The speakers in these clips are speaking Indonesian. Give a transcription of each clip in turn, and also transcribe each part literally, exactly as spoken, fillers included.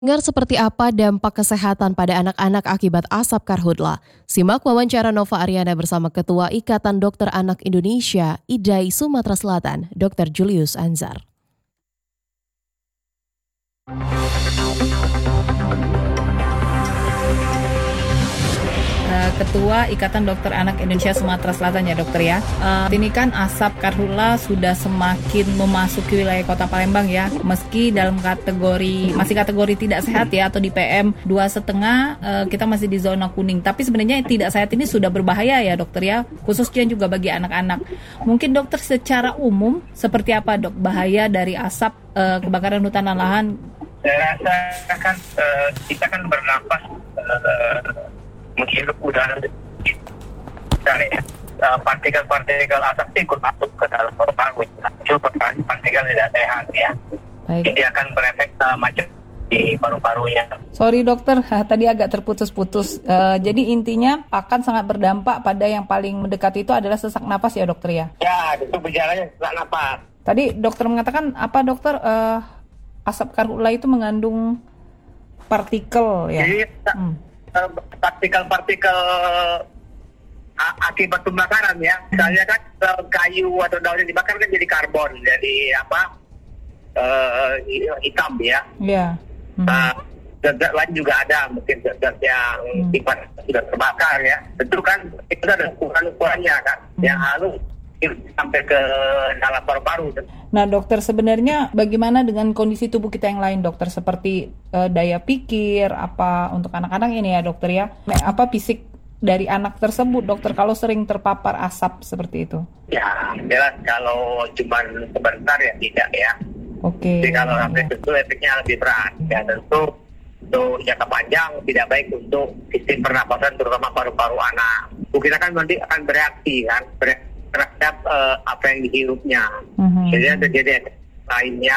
Dengar seperti apa dampak kesehatan pada anak-anak akibat asap karhutla? Simak wawancara Nova Ariana bersama Ketua Ikatan Dokter Anak Indonesia, I D A I Sumatera Selatan, dokter Julius Anzar. Ketua Ikatan Dokter Anak Indonesia Sumatera Selatan ya dokter ya. Uh, ini kan asap karhutla sudah semakin memasuki wilayah Kota Palembang ya. Meski dalam kategori masih kategori tidak sehat ya atau di P M dua koma lima uh, kita masih di zona kuning. Tapi sebenarnya tidak sehat ini sudah berbahaya ya dokter ya, khususnya juga bagi anak-anak. Mungkin dokter secara umum seperti apa dok bahaya dari asap uh, kebakaran hutan dan lahan? Saya rasa kan uh, kita kan bernapas uh, menghirup udara dari uh, partikel-partikel asap itu ikut masuk ke dalam paru-paru. Itu partikel tidak sehat ya. Baik. Jadi akan berefek uh, macam di paru-parunya. Sorry dokter, tadi agak terputus-putus. Uh, jadi intinya akan sangat berdampak pada yang paling mendekat itu adalah sesak napas ya dokter ya? Ya, itu gejalanya sesak napas. Tadi dokter mengatakan apa dokter? Uh, asap karhutla itu mengandung partikel ya? Jadi hmm. partikel-partikel a- akibat pembakaran ya. Misalnya kan kayu atau daunnya dibakar kan jadi karbon, jadi apa uh, hitam ya. Iya. Hmm. Uh, zat-zat lain juga ada, mungkin zat-zat yang hmm. sifat sudah terbakar ya. Tentu kan itu ada ukuran-ukurannya kan, hmm. yang halus sampai ke dalam paru-paru. Nah dokter, sebenarnya bagaimana dengan kondisi tubuh kita yang lain dokter, seperti uh, daya pikir apa untuk anak-anak ini ya dokter ya, apa fisik dari anak tersebut dokter kalau sering terpapar asap seperti itu? Ya jelas kalau cuma sebentar ya tidak ya. Oke. Okay. Jadi kalau sampai itu efeknya lebih berat ya, tentu untuk jangka panjang tidak baik untuk sistem pernapasan terutama paru-paru anak. Kita kan nanti akan bereaksi kan, bereaksi terhadap uh, apa yang dihirupnya. Uh-huh. Jadi terjadi lainnya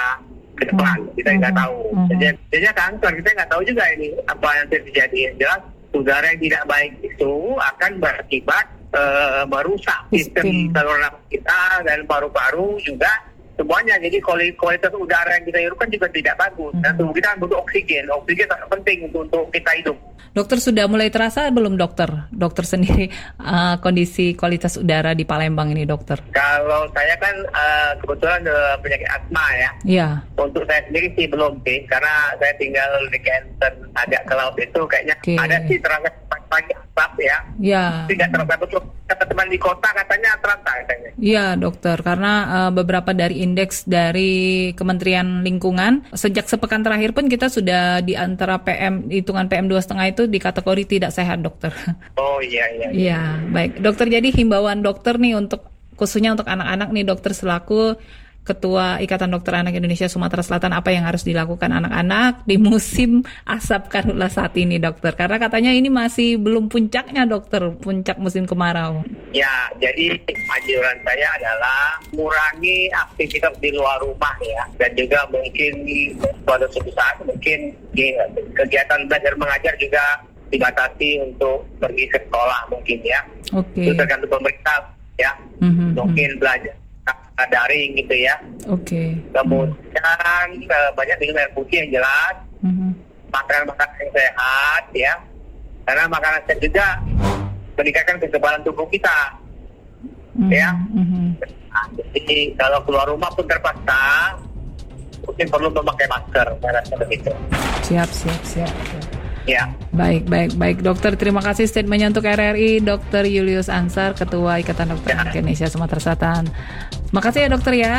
ke depan, uh-huh. kita nggak tahu. Uh-huh. Jadi, jadi kanker, kita nggak tahu juga ini apa yang terjadi. Jelas udara yang tidak baik itu akan berakibat uh, merusak sistem saluran nafas kita dan paru-paru juga semuanya. Jadi kualitas udara yang kita hirupkan juga tidak bagus. Uh-huh. Dan tubuh kita butuh oksigen. Oksigen sangat penting untuk, untuk kita hidup. Dokter, sudah mulai terasa belum dokter? Dokter sendiri uh, kondisi kualitas udara di Palembang ini dokter? Kalau saya kan uh, kebetulan uh, penyakit asma ya. Iya. Untuk saya sendiri sih belum sih, karena saya tinggal di Kenten agak ke laut itu kayaknya okay. ada sih terasa pagi asap ya. Iya. Tidak terasa betul. Teman-teman di kota katanya terasa katanya. Iya dokter, karena uh, beberapa dari indeks dari Kementerian Lingkungan sejak sepekan terakhir pun kita sudah di antara P M hitungan P M dua koma lima itu di kategori tidak sehat dokter. Oh iya iya. Iya, baik. Dokter, jadi himbauan dokter nih untuk khususnya untuk anak-anak nih dokter, selaku Ketua Ikatan Dokter Anak Indonesia Sumatera Selatan, apa yang harus dilakukan anak-anak di musim asap karhutla saat ini dokter? Karena katanya ini masih belum puncaknya dokter, puncak musim kemarau. Ya, jadi anjuran saya adalah mengurangi aktivitas di luar rumah ya, dan juga mungkin pada suatu saat mungkin di kegiatan belajar mengajar juga dibatasi untuk pergi ke sekolah mungkin ya. Oke. Okay. Itu tergantung pemerintah ya, mm-hmm. mungkin belajar daring gitu ya. Oke. Okay. Kemudian uh, banyak minum air putih yang jelas, mm-hmm. makanan-makanan yang sehat ya, karena makanan sehat juga meningkatkan kekebalan tubuh kita, mm-hmm. ya. Mm-hmm. Nah, jadi kalau keluar rumah pun terpaksa mungkin perlu memakai masker, saya rasa begitu. Siap, siap, siap. siap. Ya. Baik, baik, baik dokter. Terima kasih statementnya untuk R R I, dokter Julius Anzar, Ketua Ikatan Dokter ya. Anak Indonesia Sumatera Selatan. Terima kasih ya dokter ya.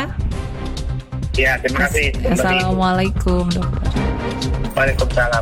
Ya, terima kasih. Assalamualaikum dokter. Waalaikumsalam.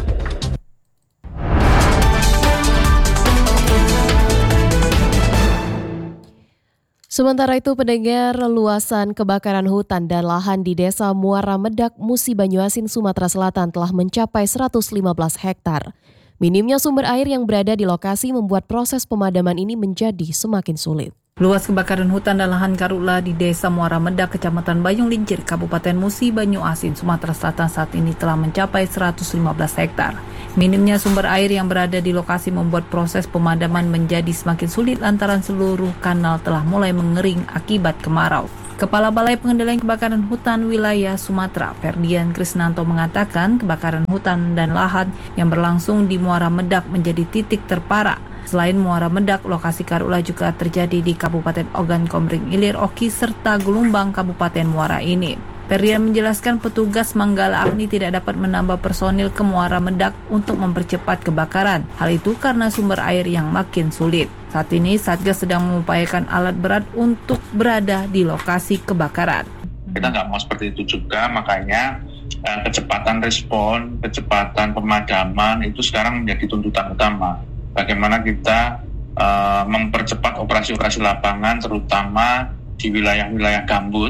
Sementara itu, pendengar, luasan kebakaran hutan dan lahan di Desa Muara Medak, Musi Banyuasin, Sumatera Selatan telah mencapai seratus lima belas hektar. Minimnya sumber air yang berada di lokasi membuat proses pemadaman ini menjadi semakin sulit. Luas kebakaran hutan dan lahan karhutla di Desa Muara Medak, Kecamatan Bayung Lincir, Kabupaten Musi Banyuasin, Sumatera Selatan saat ini telah mencapai seratus lima belas hektar. Minimnya sumber air yang berada di lokasi membuat proses pemadaman menjadi semakin sulit lantaran seluruh kanal telah mulai mengering akibat kemarau. Kepala Balai Pengendalian Kebakaran Hutan Wilayah Sumatera, Ferdian Krisnanto, mengatakan kebakaran hutan dan lahan yang berlangsung di Muara Medak menjadi titik terparah. Selain Muara Medak, lokasi karhutla juga terjadi di Kabupaten Ogan Komering Ilir, Oki, serta Gelumbang Kabupaten Muara ini. Ferdian menjelaskan petugas Manggala Agni tidak dapat menambah personil ke Muara Medak untuk mempercepat kebakaran. Hal itu karena sumber air yang makin sulit. Saat ini Satgas sedang mengupayakan alat berat untuk berada di lokasi kebakaran. Kita nggak mau seperti itu juga, makanya eh, kecepatan respon, kecepatan pemadaman itu sekarang menjadi tuntutan utama. Bagaimana kita eh, mempercepat operasi-operasi lapangan, terutama di wilayah-wilayah gambut,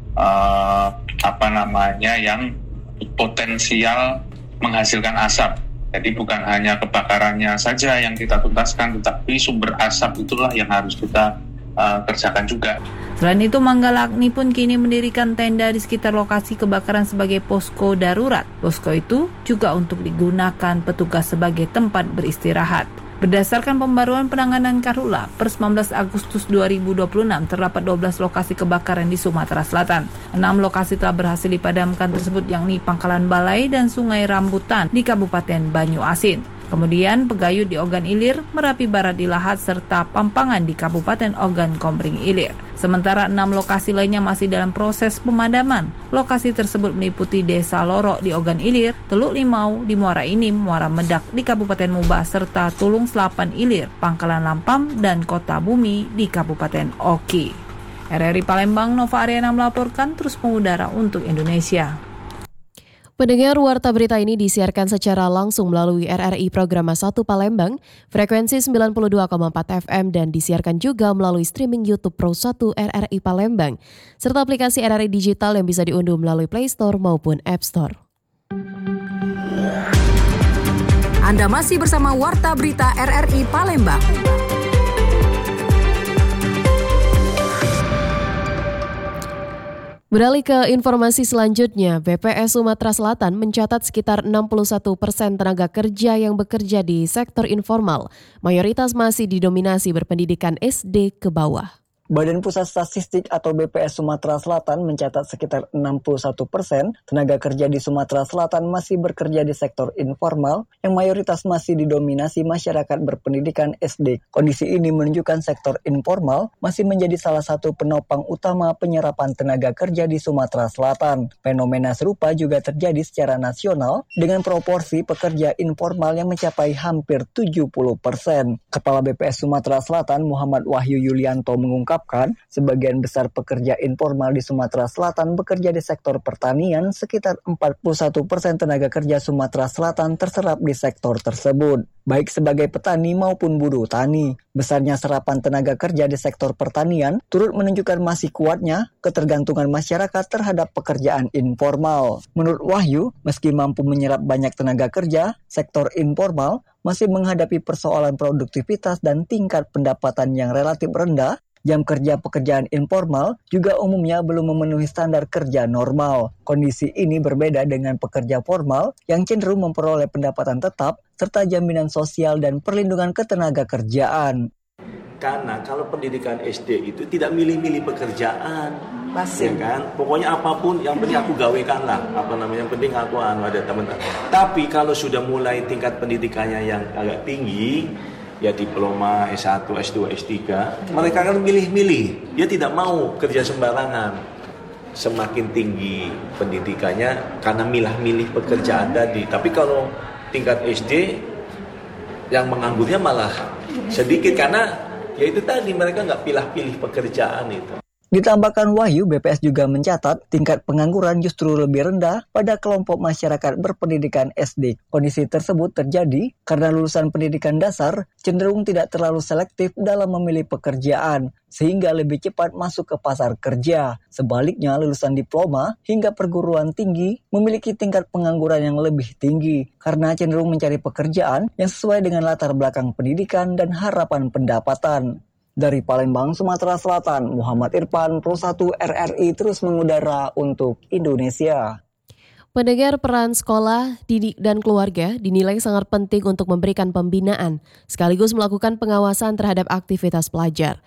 Uh, apa namanya yang potensial menghasilkan asap. Jadi bukan hanya kebakarannya saja yang kita tuntaskan, tetapi sumber asap itulah yang harus kita uh, kerjakan juga. Selain itu, Manggala Agni pun kini mendirikan tenda di sekitar lokasi kebakaran sebagai posko darurat. Posko itu juga untuk digunakan petugas sebagai tempat beristirahat. Berdasarkan pembaruan penanganan karhutla per sembilan belas Agustus dua ribu dua puluh enam, terdapat dua belas lokasi kebakaran di Sumatera Selatan. enam lokasi telah berhasil dipadamkan tersebut, yakni Pangkalan Balai dan Sungai Rambutan di Kabupaten Banyuasin. Kemudian Pegayut di Ogan Ilir, Merapi Barat di Lahat, serta Pampangan di Kabupaten Ogan Komering Ilir. Sementara enam lokasi lainnya masih dalam proses pemadaman. Lokasi tersebut meliputi Desa Lorok di Ogan Ilir, Teluk Limau di Muara Inim, Muara Medak di Kabupaten Mubah, serta Tulung Selapan Ilir, Pangkalan Lampam, dan Kota Bumi di Kabupaten Oki. R R I Palembang, Nova Ariana melaporkan, terus mengudara untuk Indonesia. Pendengar, warta berita ini disiarkan secara langsung melalui R R I Programa satu Palembang, frekuensi sembilan puluh dua koma empat F M, dan disiarkan juga melalui streaming YouTube Pro satu R R I Palembang, serta aplikasi R R I Digital yang bisa diunduh melalui Play Store maupun App Store. Anda masih bersama Warta Berita R R I Palembang. Beralih ke informasi selanjutnya, B P S Sumatera Selatan mencatat sekitar enam puluh satu persen tenaga kerja yang bekerja di sektor informal, mayoritas masih didominasi berpendidikan S D ke bawah. Badan Pusat Statistik atau B P S Sumatera Selatan mencatat sekitar enam puluh satu persen tenaga kerja di Sumatera Selatan masih bekerja di sektor informal yang mayoritas masih didominasi masyarakat berpendidikan S D. Kondisi ini menunjukkan sektor informal masih menjadi salah satu penopang utama penyerapan tenaga kerja di Sumatera Selatan. Fenomena serupa juga terjadi secara nasional dengan proporsi pekerja informal yang mencapai hampir tujuh puluh persen. Kepala B P S Sumatera Selatan Muhammad Wahyu Yulianto mengungkap sebagian besar pekerja informal di Sumatera Selatan bekerja di sektor pertanian, sekitar empat puluh satu persen tenaga kerja Sumatera Selatan terserap di sektor tersebut, baik sebagai petani maupun buruh tani. Besarnya serapan tenaga kerja di sektor pertanian turut menunjukkan masih kuatnya ketergantungan masyarakat terhadap pekerjaan informal. Menurut Wahyu, meski mampu menyerap banyak tenaga kerja, sektor informal masih menghadapi persoalan produktivitas dan tingkat pendapatan yang relatif rendah. Jam kerja pekerjaan informal juga umumnya belum memenuhi standar kerja normal. Kondisi ini berbeda dengan pekerja formal yang cenderung memperoleh pendapatan tetap serta jaminan sosial dan perlindungan ketenaga kerjaan. Karena kalau pendidikan S D itu tidak milih-milih pekerjaan, pasti ya kan. Pokoknya apapun yang penting aku gawekan lah, apa namanya yang penting aku anu ada teman-teman. Tapi kalau sudah mulai tingkat pendidikannya yang agak tinggi, ya diploma S satu, S dua, S tiga, mereka kan milih-milih. Dia tidak mau kerja sembarangan. Semakin tinggi pendidikannya karena milah-milih pekerjaan tadi. Tapi kalau tingkat S D yang menganggurnya malah sedikit karena ya itu tadi mereka nggak pilih-pilih pekerjaan itu. Ditambahkan Wahyu, B P S juga mencatat tingkat pengangguran justru lebih rendah pada kelompok masyarakat berpendidikan S D. Kondisi tersebut terjadi karena lulusan pendidikan dasar cenderung tidak terlalu selektif dalam memilih pekerjaan, sehingga lebih cepat masuk ke pasar kerja. Sebaliknya, lulusan diploma hingga perguruan tinggi memiliki tingkat pengangguran yang lebih tinggi karena cenderung mencari pekerjaan yang sesuai dengan latar belakang pendidikan dan harapan pendapatan. Dari Palembang, Sumatera Selatan, Muhammad Irfan, Pro satu R R I terus mengudara untuk Indonesia. Pendengar, peran sekolah, didik, dan keluarga dinilai sangat penting untuk memberikan pembinaan, sekaligus melakukan pengawasan terhadap aktivitas pelajar.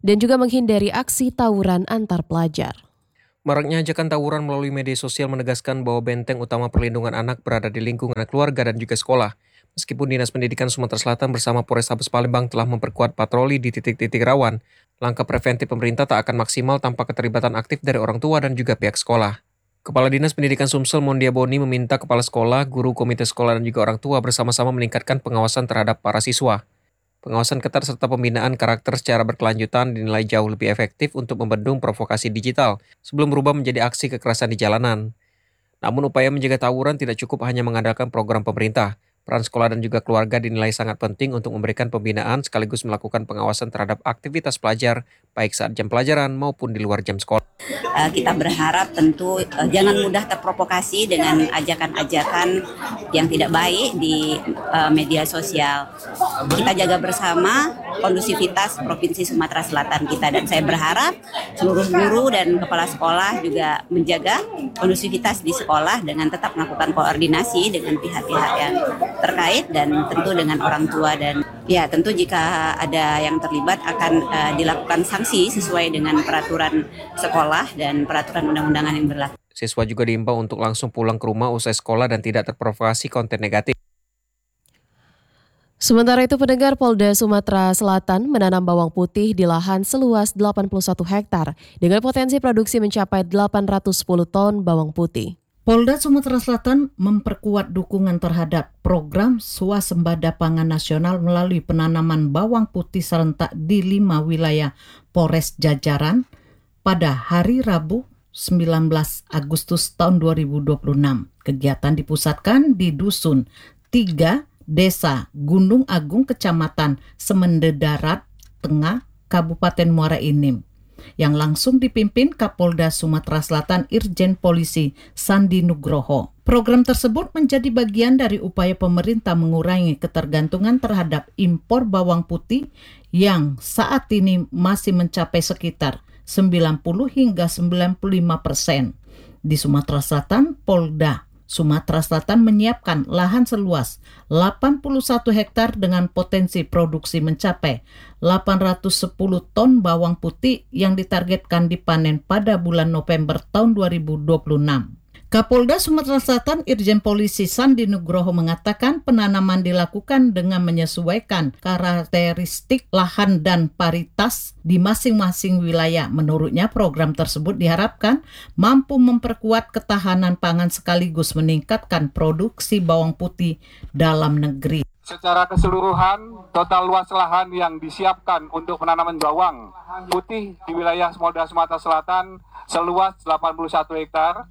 dan juga menghindari aksi tawuran antar pelajar. Maraknya ajakan tawuran melalui media sosial menegaskan bahwa benteng utama perlindungan anak berada di lingkungan keluarga dan juga sekolah. Meskipun Dinas Pendidikan Sumatera Selatan bersama Polrestabes Palembang telah memperkuat patroli di titik-titik rawan, langkah preventif pemerintah tak akan maksimal tanpa keterlibatan aktif dari orang tua dan juga pihak sekolah. Kepala Dinas Pendidikan Sumsel Mondia Boni meminta kepala sekolah, guru, komite sekolah, dan juga orang tua bersama-sama meningkatkan pengawasan terhadap para siswa. Pengawasan ketat serta pembinaan karakter secara berkelanjutan dinilai jauh lebih efektif untuk membendung provokasi digital sebelum berubah menjadi aksi kekerasan di jalanan. Namun upaya mencegah tawuran tidak cukup hanya mengandalkan program pemerintah. Peran sekolah dan juga keluarga dinilai sangat penting untuk memberikan pembinaan sekaligus melakukan pengawasan terhadap aktivitas pelajar, baik saat jam pelajaran maupun di luar jam sekolah. Uh, kita berharap tentu uh, jangan mudah terprovokasi dengan ajakan-ajakan yang tidak baik di uh, media sosial. Kita jaga bersama kondusivitas Provinsi Sumatera Selatan kita, dan saya berharap seluruh guru dan kepala sekolah juga menjaga kondusivitas di sekolah dengan tetap melakukan koordinasi dengan pihak-pihak yang terkait dan tentu dengan orang tua, dan ya tentu jika ada yang terlibat akan uh, dilakukan sanksi sesuai dengan peraturan sekolah dan peraturan undang-undangan yang berlaku. Siswa juga diimbau untuk langsung pulang ke rumah usai sekolah dan tidak terprovokasi konten negatif. Sementara itu, pendengar, Polda Sumatera Selatan menanam bawang putih di lahan seluas delapan puluh satu hektar dengan potensi produksi mencapai delapan ratus sepuluh ton bawang putih. Polda Sumatera Selatan memperkuat dukungan terhadap program swasembada pangan nasional melalui penanaman bawang putih serentak di lima wilayah Polres jajaran pada hari Rabu sembilan belas Agustus tahun dua ribu dua puluh enam. Kegiatan dipusatkan di Dusun tiga, Desa Gunung Agung, Kecamatan Semende Darat Tengah, Kabupaten Muara Enim, yang langsung dipimpin Kapolda Sumatera Selatan Irjen Polisi Sandi Nugroho. Program tersebut menjadi bagian dari upaya pemerintah mengurangi ketergantungan terhadap impor bawang putih yang saat ini masih mencapai sekitar sembilan puluh hingga sembilan puluh lima persen. Di Sumatera Selatan, Polda Sumatera Selatan menyiapkan lahan seluas delapan puluh satu hektar dengan potensi produksi mencapai delapan ratus sepuluh ton bawang putih yang ditargetkan dipanen pada bulan November tahun dua ribu dua puluh enam. Kapolda Sumatera Selatan Irjen Polisi Sandi Nugroho mengatakan penanaman dilakukan dengan menyesuaikan karakteristik lahan dan paritas di masing-masing wilayah. Menurutnya, program tersebut diharapkan mampu memperkuat ketahanan pangan sekaligus meningkatkan produksi bawang putih dalam negeri. Secara keseluruhan, total luas lahan yang disiapkan untuk penanaman bawang putih di wilayah Polda Sumatera Selatan seluas delapan puluh satu hektar.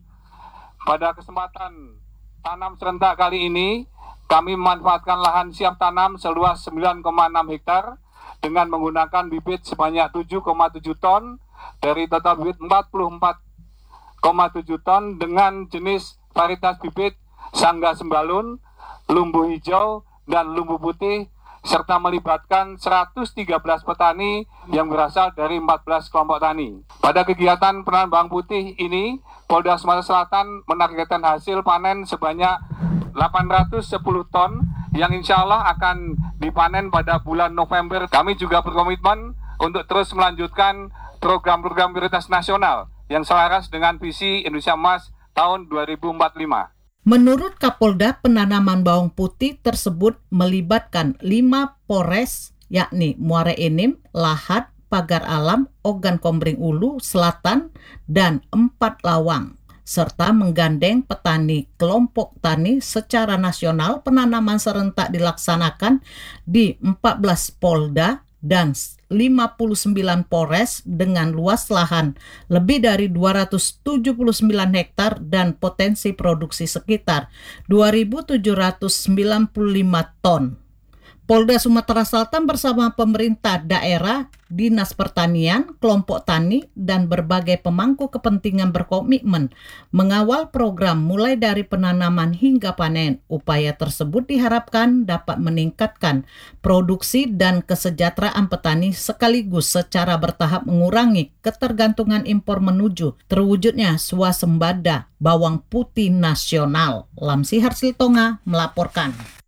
Pada kesempatan tanam serentak kali ini, kami memanfaatkan lahan siap tanam seluas sembilan koma enam hektar dengan menggunakan bibit sebanyak tujuh koma tujuh ton dari total bibit empat puluh empat koma tujuh ton dengan jenis varietas bibit Sangga Sembalun, Lumbu Hijau, dan Lumbu Putih, serta melibatkan seratus tiga belas petani yang berasal dari empat belas kelompok tani. Pada kegiatan penanaman bawang putih ini, Polda Sumatera Selatan menargetkan hasil panen sebanyak delapan ratus sepuluh ton yang insya Allah akan dipanen pada bulan November. Kami juga berkomitmen untuk terus melanjutkan program-program prioritas nasional yang selaras dengan visi Indonesia Emas tahun dua ribu empat puluh lima. Menurut Kapolda, penanaman bawang putih tersebut melibatkan lima Polres, yakni Muara Enim, Lahad, Pagar Alam, Ogan Komering Ulu, Selatan, dan empat Lawang, serta menggandeng petani kelompok tani secara nasional. Penanaman serentak dilaksanakan di empat belas Polda dan lima puluh sembilan Polres dengan luas lahan lebih dari dua ratus tujuh puluh sembilan hektar dan potensi produksi sekitar dua ribu tujuh ratus sembilan puluh lima ton. Polda Sumatera Selatan bersama pemerintah daerah, Dinas Pertanian, kelompok tani, dan berbagai pemangku kepentingan berkomitmen mengawal program mulai dari penanaman hingga panen. Upaya tersebut diharapkan dapat meningkatkan produksi dan kesejahteraan petani sekaligus secara bertahap mengurangi ketergantungan impor menuju terwujudnya swasembada bawang putih nasional. Lamsi Harsiltonga melaporkan.